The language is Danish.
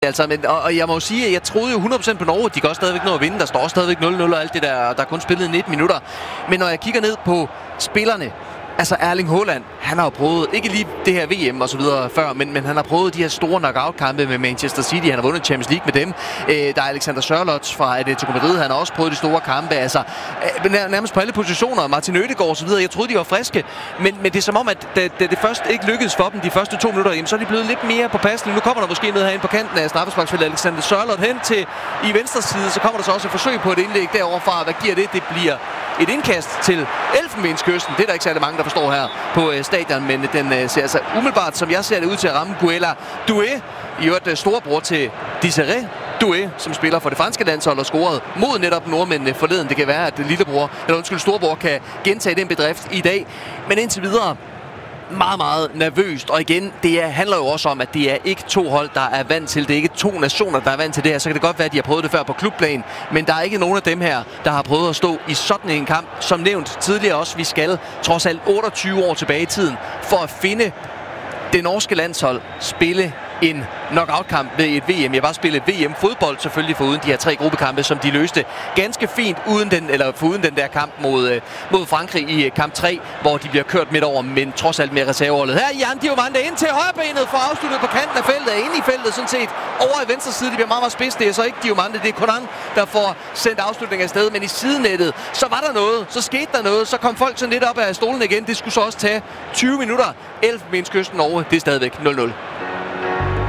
Altså, og jeg må sige, at jeg troede jo 100% på Norge. De kan også stadigvæk nå at vinde. Der står stadigvæk 0-0 og alt det der. Der er kun spillet 19 minutter. Men når jeg kigger ned på spillerne, altså Erling Haaland, han har jo prøvet, ikke lige det her VM og så videre før, men han har prøvet de her store knockout-kampe med Manchester City. Han har vundet Champions League med dem. Der er Alexander Sørloth fra Atletico Madrid. Han har også prøvet de store kampe. Altså, nærmest på alle positioner. Martin Ødegaard og så videre. Jeg troede, de var friske. Men det er som om, at da det først ikke lykkedes for dem de første 2 minutter, jamen, så er de blevet lidt mere på passen. Nu kommer der måske ned herinde på kanten af straffesparksfeltet Alexander Sørloth hen til i venstre side. Så kommer der så også et forsøg på et indlæg deroverfra. Hvad giver det? Det bliver et indkast til Elfenbenskysten. Det er der ikke særlig mange, der forstår her på stadion, men den ser altså umiddelbart, som jeg ser det, ud til at ramme Guella Doué, i øvrigt storebror til Desiré Doué, som spiller for det franske landshold og scorede mod netop nordmændene forleden. Det kan være, at storebror kan gentage den bedrift i dag, men indtil videre meget, meget nervøst. Og igen, handler jo også om, at det er ikke 2 hold, der er vant til. Det er ikke 2 nationer, der er vant til det her. Så kan det godt være, at de har prøvet det før på klubplan. Men der er ikke nogen af dem her, der har prøvet at stå i sådan en kamp. Som nævnt tidligere også, vi skal trods alt 28 år tilbage i tiden for at finde det norske landshold spille en knockout-kamp ved et VM. Jeg bare spille VM-fodbold selvfølgelig foruden de her 3 gruppekampe, som de løste ganske fint foruden den der kamp mod Frankrig i kamp 3, hvor de bliver kørt midt over, men trods alt med reserveholdet. Her er Jan Diomande ind til højrebenet for afsluttet på kanten af feltet, inde i feltet sådan set. Over i venstre side, de bliver meget, meget spids. Det er så ikke Diomande, det er Conan, der får sendt afslutningen afsted, men i sidenettet, så var der noget, så skete der noget, så kom folk sådan lidt op af stolen igen. Det skulle så også tage 20 minutter. Elfenbenskysten Norge, det er stadigvæk 0-0.